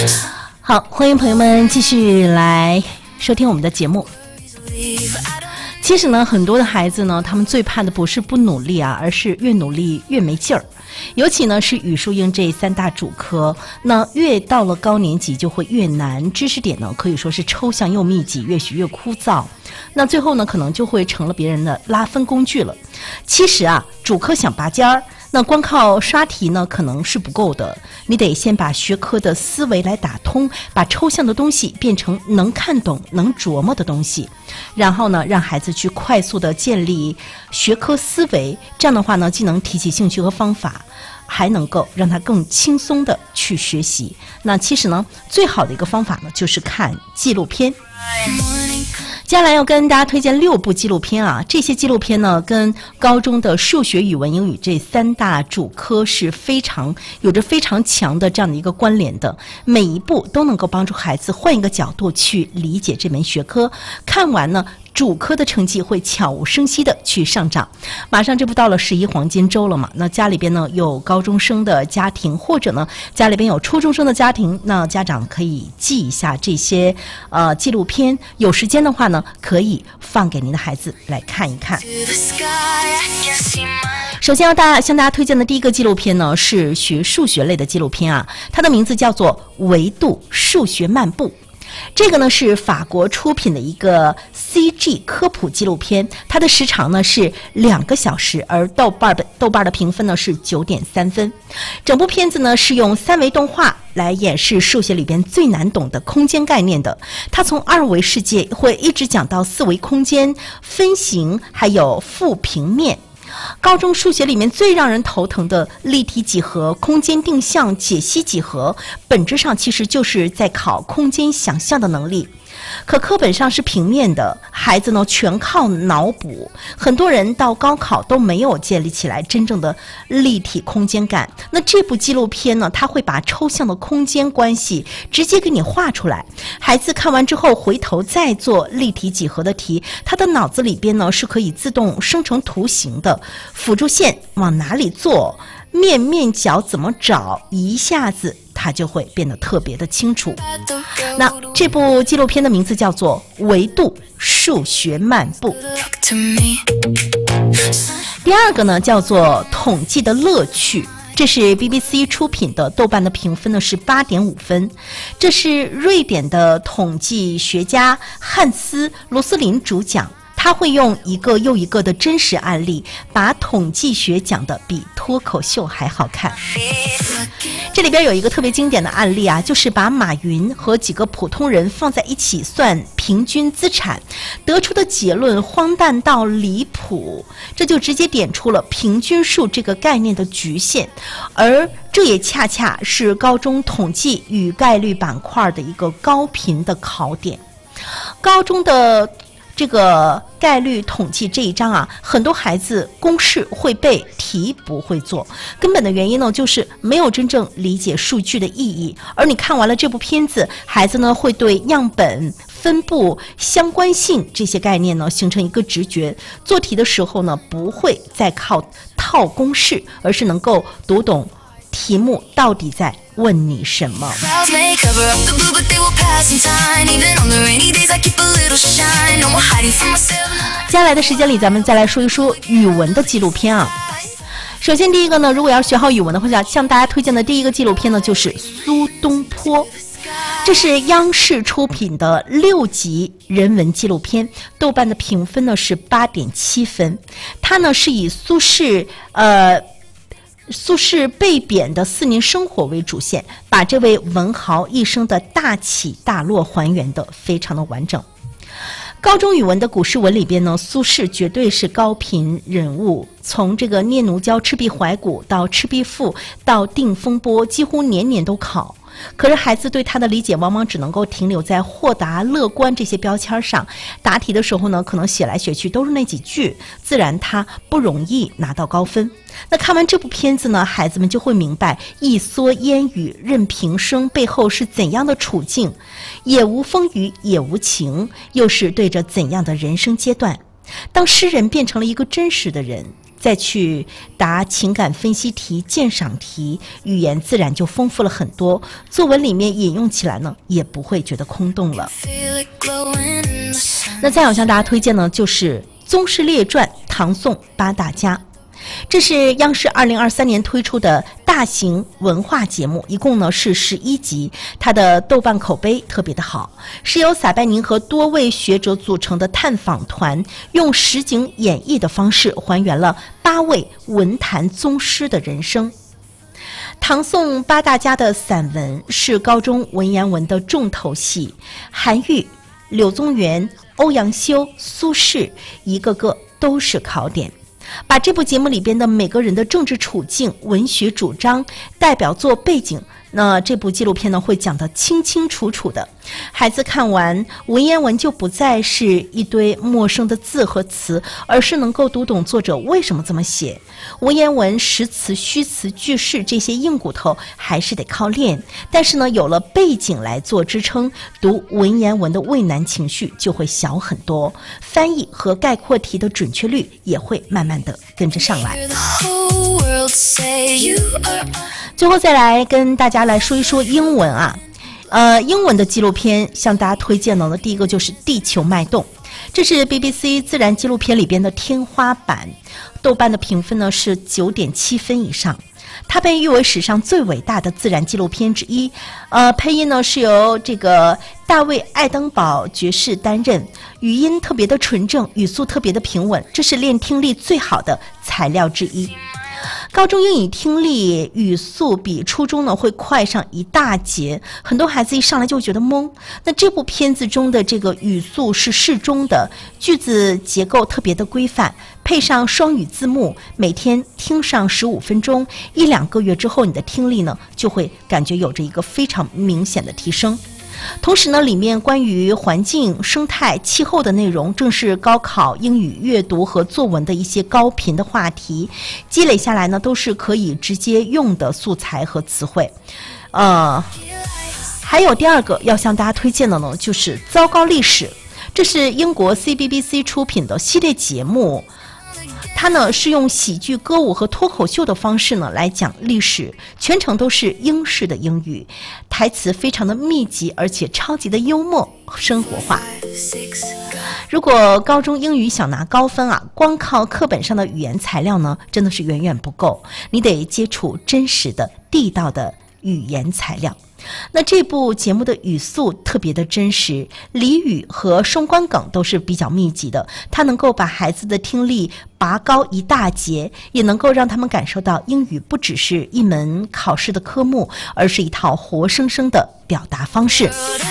好，欢迎朋友们继续来收听我们的节目。其实呢，很多的孩子呢，他们最怕的不是不努力啊，而是越努力越没劲儿。尤其呢是语数英这3大主科，那越到了高年级就会越难，知识点呢可以说是抽象又密集，越学越枯燥。那最后呢，可能就会成了别人的拉分工具了。其实啊，主科想拔尖儿，那光靠刷题呢可能是不够的，你得先把学科的思维来打通，把抽象的东西变成能看懂能琢磨的东西，然后呢让孩子去快速的建立学科思维，这样的话呢既能提起兴趣和方法，还能够让他更轻松的去学习。那其实呢最好的一个方法呢就是看纪录片。接下来要跟大家推荐6部纪录片啊，这些纪录片呢跟高中的数学、语文、英语这3大主科是有着非常强的这样的一个关联的，每一部都能够帮助孩子换一个角度去理解这门学科，看完呢主科的成绩会悄无声息的去上涨。马上这不到了11黄金周了嘛，那家里边呢有高中生的家庭，或者呢家里边有初中生的家庭，那家长可以记一下这些纪录片，有时间的话呢可以放给您的孩子来看一看。首先向大家推荐的第一个纪录片呢是学数学类的纪录片啊，它的名字叫做维度数学漫步。这个呢是法国出品的一个 CG 科普纪录片，它的时长呢是2个小时，而豆瓣的评分呢是9.3分。整部片子呢是用3维动画来演示数学里边最难懂的空间概念的，它从2维世界会一直讲到4维空间、分形还有复平面。高中数学里面最让人头疼的立体几何、空间定向、解析几何，本质上其实就是在考空间想象的能力。可课本上是平面的，孩子呢全靠脑补，很多人到高考都没有建立起来真正的立体空间感。那这部纪录片呢，它会把抽象的空间关系直接给你画出来，孩子看完之后回头再做立体几何的题，他的脑子里边呢是可以自动生成图形的，辅助线往哪里做，面角怎么找，一下子它就会变得特别的清楚。那这部纪录片的名字叫做《维度数学漫步》。第二个呢叫做《统计的乐趣》，这是 BBC 出品的，豆瓣的评分呢是8.5分。这是瑞典的统计学家汉斯·罗斯林主讲，他会用一个又一个的真实案例，把统计学讲得比脱口秀还好看。这里边有一个特别经典的案例啊，就是把马云和几个普通人放在一起算平均资产，得出的结论荒诞到离谱，这就直接点出了平均数这个概念的局限，而这也恰恰是高中统计与概率板块的一个高频的考点。高中的这个概率统计这一章啊，很多孩子公式会背，题不会做，根本的原因呢就是没有真正理解数据的意义。而你看完了这部片子，孩子呢会对样本、分布、相关性这些概念呢形成一个直觉，做题的时候呢不会再靠套公式，而是能够读懂题目到底在问你什么。接下来的时间里，咱们再来说一说语文的纪录片啊。首先第一个呢，如果要学好语文的话，向大家推荐的第一个纪录片呢就是苏东坡。这是央视出品的6集人文纪录片，豆瓣的评分呢是8.7分。它呢是以苏轼被贬的4年生活为主线，把这位文豪一生的大起大落还原得非常的完整。高中语文的古诗文里边呢，苏轼绝对是高频人物，从这个聂奴娇、赤壁怀古到赤壁赋到定风波，几乎年年都考。可是孩子对他的理解往往只能够停留在豁达、乐观这些标签上，答题的时候呢，可能写来写去都是那几句，自然他不容易拿到高分。那看完这部片子呢，孩子们就会明白一蓑烟雨任平生背后是怎样的处境，也无风雨也无晴，又是对着怎样的人生阶段。当诗人变成了一个真实的人， 再去答情感分析题、鉴赏题，语言自然就丰富了很多，作文里面引用起来呢也不会觉得空洞了。那再要向大家推荐呢就是《宗师列传》唐宋八大家，这是央视2023年推出的大型文化节目，一共呢是11集，它的豆瓣口碑特别的好，是由撒贝宁和多位学者组成的探访团，用实景演绎的方式还原了8位文坛宗师的人生。唐宋八大家的散文是高中文言文的重头戏，韩愈、柳宗元、欧阳修、苏轼，一个个都是考点。把这部节目里边的每个人的政治处境、文学主张、代表作背景，那这部纪录片呢会讲得清清楚楚的。孩子看完文言文就不再是一堆陌生的字和词，而是能够读懂作者为什么这么写。文言文实词、虚词、句式这些硬骨头还是得靠练，但是呢有了背景来做支撑，读文言文的畏难情绪就会小很多，翻译和概括题的准确率也会慢慢的跟着上来。最后再来跟大家来说一说英文啊。英文的纪录片向大家推荐的呢，第一个就是《地球脉动》，这是 BBC 自然纪录片里边的天花板，豆瓣的评分呢是9.7分以上。它被誉为史上最伟大的自然纪录片之一。配音呢是由这个大卫·爱登堡爵士担任，语音特别的纯正，语速特别的平稳，这是练听力最好的材料之一。高中英语听力语速比初中呢会快上一大截，很多孩子一上来就觉得懵。那这部片子中的这个语速是适中的，句子结构特别的规范，配上双语字幕，每天听上15分钟，1-2个月之后，你的听力呢就会感觉有着一个非常明显的提升。同时呢，里面关于环境、生态、气候的内容，正是高考英语阅读和作文的一些高频的话题，积累下来呢，都是可以直接用的素材和词汇。还有第二个要向大家推荐的呢，就是《糟糕历史》，这是英国 CBBC 出品的系列节目。它呢是用喜剧、歌舞和脱口秀的方式呢来讲历史，全程都是英式的英语，台词非常的密集，而且超级的幽默生活化。如果高中英语想拿高分啊，光靠课本上的语言材料呢，真的是远远不够，你得接触真实的、地道的语言材料。那这部节目的语速特别的真实，俚语和双关梗都是比较密集的，它能够把孩子的听力拔高一大截，也能够让他们感受到英语不只是一门考试的科目，而是一套活生生的表达方式。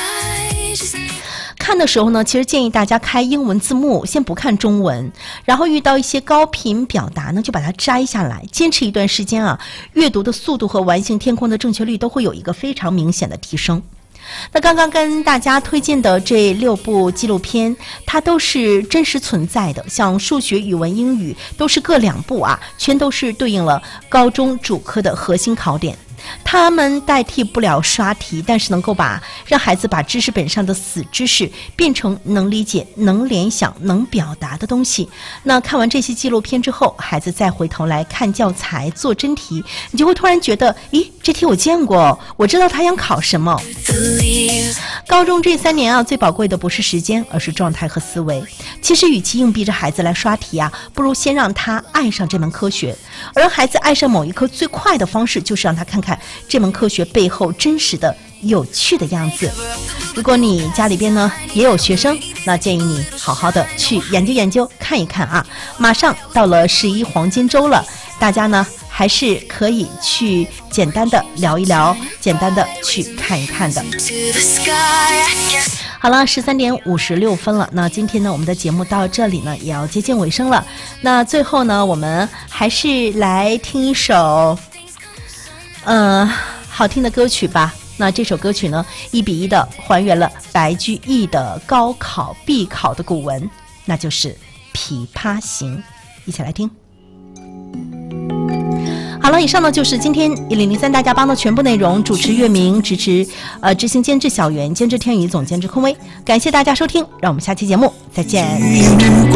看的时候呢，其实建议大家开英文字幕，先不看中文，然后遇到一些高频表达呢，就把它摘下来，坚持一段时间啊，阅读的速度和完形填空的正确率都会有一个非常明显的提升。那刚刚跟大家推荐的这6部纪录片，它都是真实存在的，像数学、语文、英语都是各2部啊，全都是对应了高中主科的核心考点。他们代替不了刷题，但是能够让孩子把知识本上的死知识变成能理解、能联想、能表达的东西。那看完这些纪录片之后，孩子再回头来看教材做真题，你就会突然觉得，咦，这题我见过，我知道他想考什么。高中这3年啊，最宝贵的不是时间，而是状态和思维。其实与其硬逼着孩子来刷题啊，不如先让他爱上这门科学。而让孩子爱上某一科最快的方式，就是让他看看这门科学背后真实的有趣的样子。如果你家里边呢也有学生，那建议你好好的去研究研究，看一看啊。马上到了11黄金周了，大家呢还是可以去简单的聊一聊，简单的去看一看的。好了，13:56了。那今天呢，我们的节目到这里呢，也要接近尾声了。那最后呢，我们还是来听一首好听的歌曲吧。那这首歌曲呢，1比1的还原了白居易的高考必考的古文，那就是《琵琶行》，一起来听。好了，以上呢就是今天1003大家帮的全部内容。主持岳明，执行监制小袁，监制天宇，总监制空威。感谢大家收听，让我们下期节目再见。